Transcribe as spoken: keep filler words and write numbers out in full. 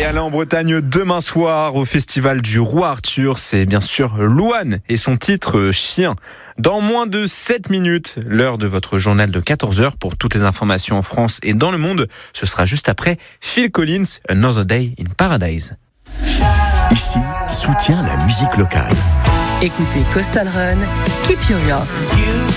aller en Bretagne demain soir au festival du Roi Arthur. C'est bien sûr Louane et son titre Chien. Dans moins de sept minutes, l'heure de votre journal de quatorze heures pour toutes les informations en France et dans le monde. Ce sera juste après Phil Collins, Another Day in Paradise. Ici, soutient la musique locale. Écoutez Coastal Run, Keep Your Love.